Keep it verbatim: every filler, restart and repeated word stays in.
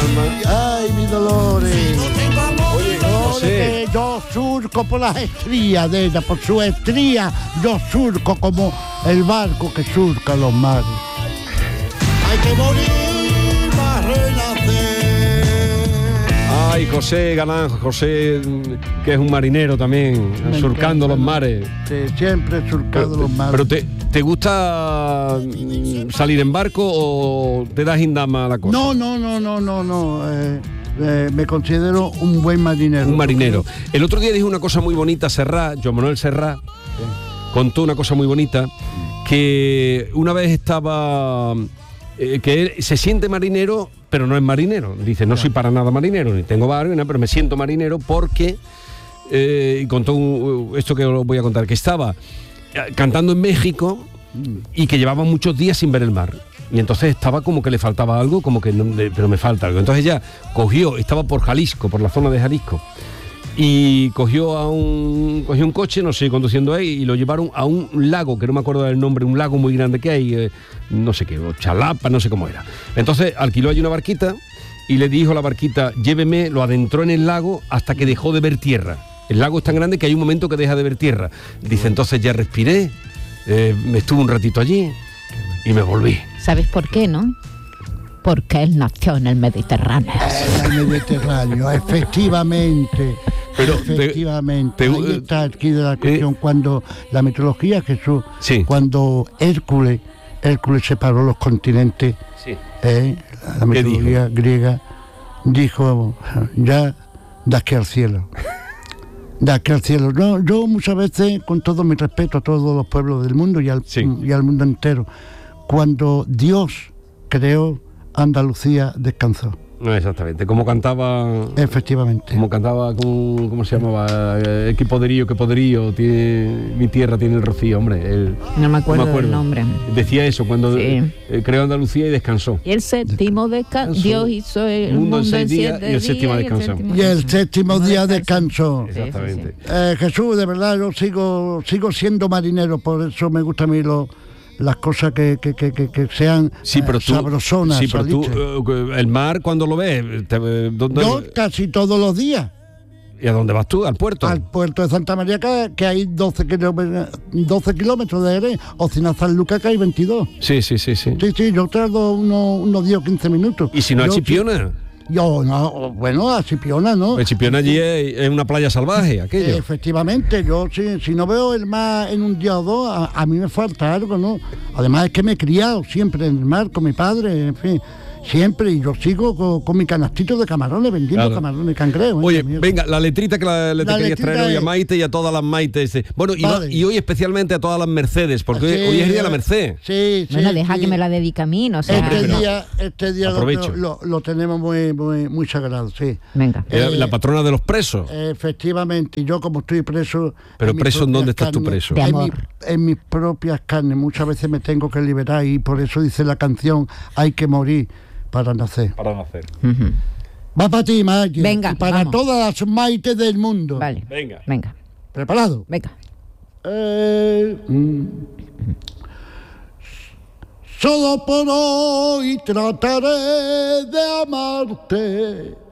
alma. Ay, mi Dolores. Oye, José. Que yo surco por las estrías de ella, por su estría, yo surco como el barco que surca los mares. Hay que morir para renacer. Ay, José Galán, José, que es un marinero también, Me surcando encanta, los ¿no? mares. Sí, siempre he surcado Pero, los mares. pero te, ¿te gusta mm, salir en barco o te das indama a la cosa? No, no, no, no, no, no. Eh, eh, me considero un buen marinero. Un marinero. El otro día dijo una cosa muy bonita, Serrat, Joan Manuel Serrat, contó una cosa muy bonita, que una vez estaba... eh, que él se siente marinero, pero no es marinero. Dice, no soy para nada marinero, ni tengo barco, ni nada, pero me siento marinero porque... Eh, y contó un- esto que os voy a contar, que estaba eh, cantando en México y que llevaba muchos días sin ver el mar. Y entonces estaba como que le faltaba algo, como que no, de- pero me falta algo. Entonces ya cogió, estaba por Jalisco, por la zona de Jalisco, y cogió a un cogió un coche, no sé, conduciendo ahí, y lo llevaron a un lago, que no me acuerdo del nombre, un lago muy grande que hay, eh, no sé qué, o Chalapa, no sé cómo era. Entonces alquiló allí una barquita y le dijo a la barquita, lléveme, lo adentró en el lago hasta que dejó de ver tierra. El lago es tan grande que hay un momento que deja de ver tierra. Dice, entonces ya respiré, eh, me estuve un ratito allí y me volví. ¿Sabes por qué, no? Porque él nació en el Mediterráneo. En el Mediterráneo, efectivamente. Pero, efectivamente. te- te- Ahí está aquí de la cuestión. Cuando la mitología, Jesús, Sí. cuando Hércules, Hércules separó los continentes, Sí. eh, la ¿Qué mitología griega, dijo, ya de aquí al cielo. De aquí al cielo. No, yo muchas veces, con todo mi respeto a todos los pueblos del mundo y al, Sí. y al mundo entero, cuando Dios creó Andalucía, descansó. No, exactamente. Como cantaba... Efectivamente. Como cantaba, con, ¿cómo se llamaba? Eh, qué poderío, qué poderío, tiene, mi tierra tiene el rocío, hombre. El, No me acuerdo del nombre. Decía eso, cuando Sí. eh, creó Andalucía y descansó. Y el séptimo descanso. Dios hizo el mundo en mundo en seis días siete y el séptimo días descansó. Y el séptimo día descansó. Sí, sí, Exactamente. Eh, Jesús, de verdad, yo sigo sigo siendo marinero, por eso me gustan a mí lo- las cosas que, que, que, que, que sean Sí, pero eh, tú, sabrosonas. sí, pero tú, salitres. eh, el mar cuando lo ves, te- eh, ¿dónde, Yo casi todos los días. ¿y a dónde vas tú? ¿Al puerto? Al puerto de Santa María, que, que hay doce kilómetros, doce kilómetros de Jerez, o sin San Lucas, que hay veintidós. Sí, sí, sí, sí. Sí, sí, yo tardo unos, unos diez o quince minutos. ¿Y si no a Yo Chipiona? Yo, no, bueno, a Chipiona, ¿no? Pues Chipiona allí es, es una playa salvaje, aquello. Efectivamente, yo si, si no veo el mar en un día o dos, a, a mí me falta algo, ¿no? Además es que me he criado siempre en el mar con mi padre, en fin, siempre, y yo sigo con, con mi canastito de camarones, vendiendo Claro. camarones y cangrejos. Oye, ¿eh, amigo? venga, la letrita que la, le te La querías letrita traer hoy a es- Maite y a todas las Maites. eh. Bueno, y, no- Vale. y hoy especialmente a todas las Mercedes, porque hoy- Sí, hoy es el día de la Merced. Sí, sí. Bueno, deja sí. que me la dedique a mí, no sé. Este no. día, este día lo, Aprovecho. lo, lo tenemos muy, muy, muy sagrado, sí. Venga. Eh, Eh, la patrona de los presos. Efectivamente, y yo como estoy preso... Pero en mis preso, ¿en dónde propias estás tú carnes, preso? De En, amor. mi- en mis propias carnes, muchas veces me tengo que liberar y por eso dice la canción, hay que morir para nacer. Para nacer. Ujú. Va para ti, Maite. Venga, y para vamos. todas las Maites del mundo. Vale. Venga. Venga. ¿Preparado? Venga. Eh, mm. Solo por hoy trataré de amarte